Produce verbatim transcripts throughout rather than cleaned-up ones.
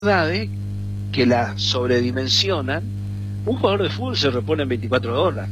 verdades que la sobredimensionan. Un jugador de fútbol se repone en veinticuatro horas.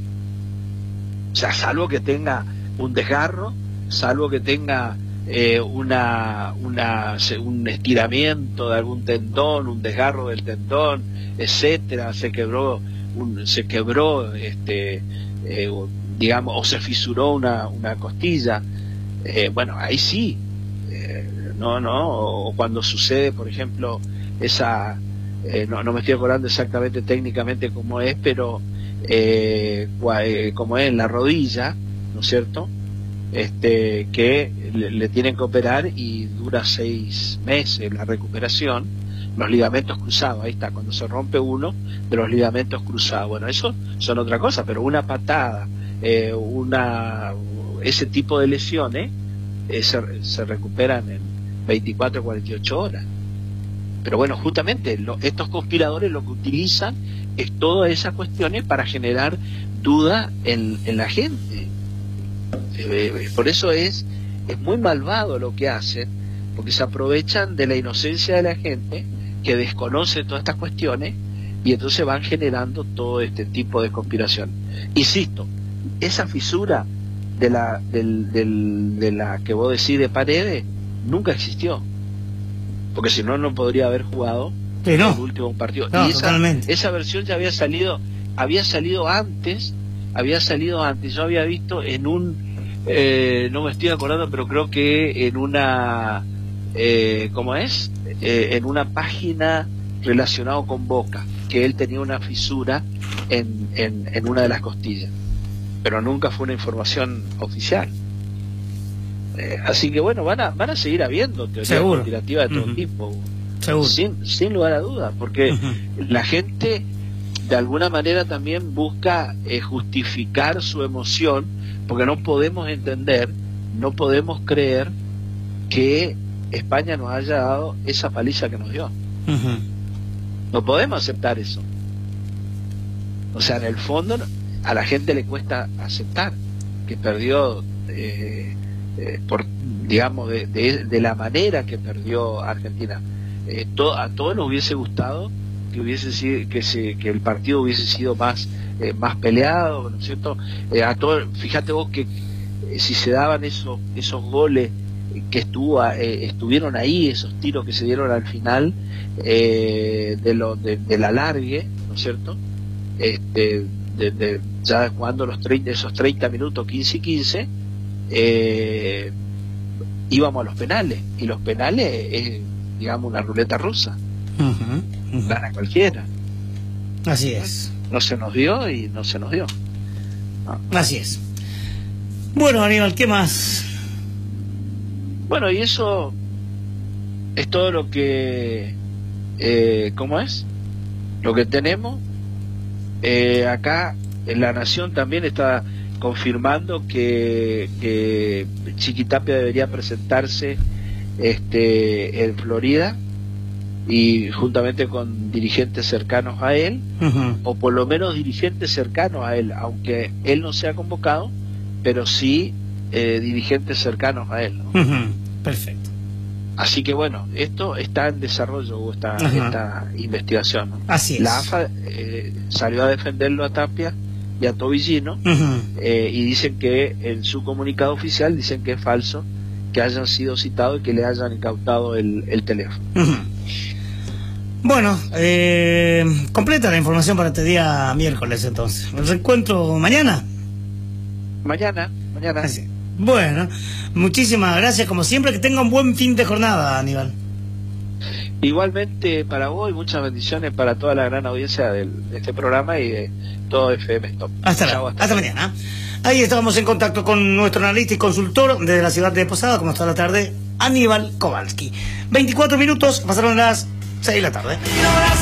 O sea, salvo que tenga un desgarro, salvo que tenga eh, una, una un estiramiento de algún tendón, un desgarro del tendón, etcétera, se quebró un, se quebró este eh, digamos, o se fisuró una, una costilla, eh, bueno, ahí sí, eh, no, no, o cuando sucede, por ejemplo, esa eh, no, no me estoy acordando exactamente técnicamente cómo es, pero eh, como es en la rodilla, ¿no es cierto?, este que le, le tienen que operar y dura seis meses la recuperación, los ligamentos cruzados, ahí está, cuando se rompe uno de los ligamentos cruzados, bueno, eso son otra cosa, pero una patada, eh, una ese tipo de lesiones eh, se, se recuperan en veinticuatro a cuarenta y ocho horas. Pero bueno, justamente lo, estos conspiradores lo que utilizan es todas esas cuestiones para generar duda en, en la gente. Eh, por eso es, es muy malvado lo que hacen, porque se aprovechan de la inocencia de la gente que desconoce todas estas cuestiones y entonces van generando todo este tipo de conspiración. Insisto, esa fisura de la, del, del, de la que vos decís de Paredes nunca existió, porque si no, no podría haber jugado sí, no. el último partido. No, y esa, totalmente. esa versión ya había salido, había salido antes, había salido antes, yo había visto en un, eh, no me estoy acordando, pero creo que en una, eh, ¿cómo es? Eh, en una página relacionada con Boca, que él tenía una fisura en, en, en una de las costillas, pero nunca fue una información oficial. Eh, así que bueno, van a van a seguir habiendo teorías conspirativas de todo uh-huh. tipo, seguro, sin, sin lugar a dudas, porque uh-huh. la gente de alguna manera también busca eh, justificar su emoción, porque no podemos entender, no podemos creer que España nos haya dado esa paliza que nos dio. Uh-huh. No podemos aceptar eso. O sea, en el fondo a la gente le cuesta aceptar que perdió eh, eh, por digamos de, de, de la manera que perdió Argentina. Eh, to, a todos nos hubiese gustado que hubiese sido, que se que el partido hubiese sido más eh, más peleado, ¿no es cierto? Eh, a todo, fíjate vos que eh, si se daban esos esos goles que estuvo eh, estuvieron ahí, esos tiros que se dieron al final eh, de lo de, del alargue, ¿no es cierto? Este de, de, ya jugando los treinta, esos treinta minutos, quince y quince, eh, íbamos a los penales, y los penales es, digamos, una ruleta rusa. Uh-huh, uh-huh. Gana cualquiera. Así es. No se nos dio y no se nos dio. No. Así es. Bueno, Aníbal, ¿qué más? Bueno, y eso es todo lo que, eh, ¿cómo es? Lo que tenemos. Eh, acá en La Nación también está confirmando que, que Chiquitapia debería presentarse este, en Florida y juntamente con dirigentes cercanos a él, uh-huh. o por lo menos dirigentes cercanos a él, aunque él no sea convocado, pero sí eh, dirigentes cercanos a él, ¿no? Uh-huh. Perfecto. Así que bueno, esto está en desarrollo, esta, uh-huh. esta investigación, ¿no? Así es. La A F A eh, salió a defenderlo a Tapia y a Tobillino, uh-huh. eh, y dicen que en su comunicado oficial dicen que es falso que hayan sido citados y que le hayan incautado el, el teléfono. Uh-huh. Bueno, eh, completa la información para este día miércoles entonces. ¿El reencuentro mañana? Mañana, mañana. Así. Bueno, muchísimas gracias, como siempre, que tenga un buen fin de jornada, Aníbal. Igualmente para vos y muchas bendiciones para toda la gran audiencia del, de este programa y de todo F M Stop. Hasta, la, hasta, hasta mañana. Ahí estábamos en contacto con nuestro analista y consultor desde la ciudad de Posada, como está la tarde, Aníbal Kowalski. veinticuatro minutos, pasaron las seis de la tarde.